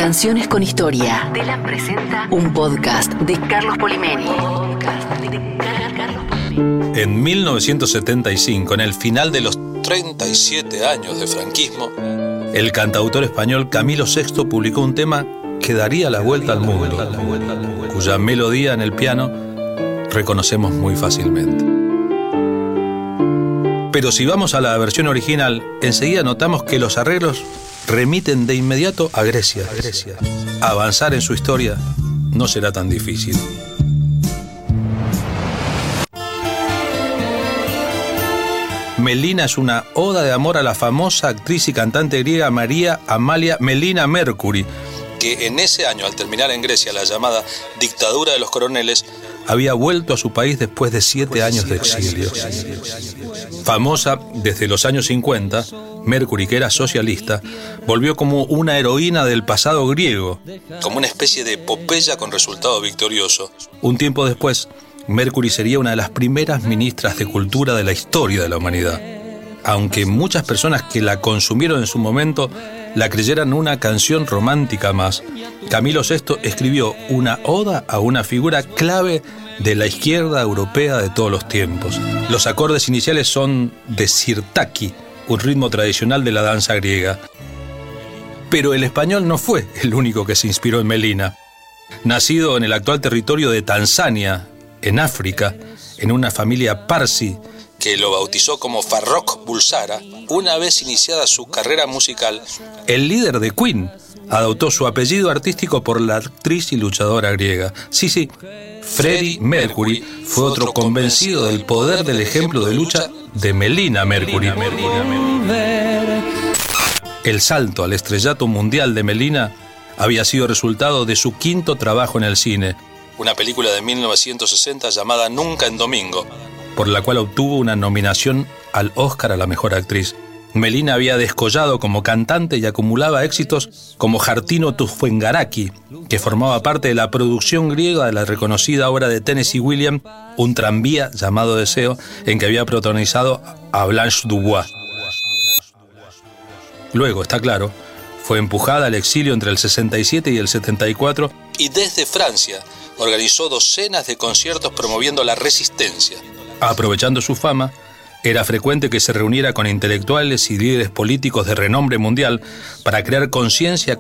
Canciones con Historia. Telam presenta un podcast de Carlos Polimeni. En 1975, en el final de los 37 años de franquismo, el cantautor español Camilo VI publicó un tema que daría la vuelta al mundo, cuya melodía en el piano reconocemos muy fácilmente. Pero si vamos a la versión original, enseguida notamos que los arreglos remiten de inmediato a Grecia. Avanzar en su historia no será tan difícil. Melina es una oda de amor a la famosa actriz y cantante griega María Amalia Melina Mercouri, que en ese año, al terminar en Grecia la llamada dictadura de los coroneles, había vuelto a su país después de 7 años de exilio. Famosa desde los años 50, Mercouri, que era socialista, volvió como una heroína del pasado griego, como una especie de epopeya con resultado victorioso. Un tiempo después, Mercouri sería una de las primeras ministras de cultura de la historia de la humanidad. Aunque muchas personas que la consumieron en su momento la creyeran una canción romántica más, Camilo VI escribió una oda a una figura clave de la izquierda europea de todos los tiempos. Los acordes iniciales son de sirtaki, un ritmo tradicional de la danza griega. Pero el español no fue el único que se inspiró en Melina. Nacido en el actual territorio de Tanzania, en África, en una familia parsi que lo bautizó como Farrokh Bulsara, una vez iniciada su carrera musical, el líder de Queen adoptó su apellido artístico por la actriz y luchadora griega. Sí, Freddie Mercury fue otro convencido del poder del ejemplo de lucha de Melina Mercouri. El salto al estrellato mundial de Melina había sido resultado de su 5º trabajo en el cine, una película de 1960 llamada Nunca en Domingo, por la cual obtuvo una nominación al Oscar a la mejor actriz. Melina había descollado como cantante y acumulaba éxitos como Jartino Tufengaraki, que formaba parte de la producción griega de la reconocida obra de Tennessee Williams, Un tranvía llamado Deseo, en que había protagonizado a Blanche Dubois. Luego, está claro, fue empujada al exilio entre el 67 y el 74 y desde Francia organizó docenas de conciertos promoviendo la resistencia. Aprovechando su fama, era frecuente que se reuniera con intelectuales y líderes políticos de renombre mundial para crear conciencia